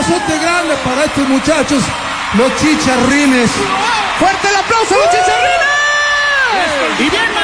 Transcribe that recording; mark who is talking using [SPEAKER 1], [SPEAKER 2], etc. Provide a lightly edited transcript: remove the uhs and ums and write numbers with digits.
[SPEAKER 1] abrazote grande para estos muchachos, los chicharrines.
[SPEAKER 2] ¡Fuerte el aplauso a los chicharrines! Y bien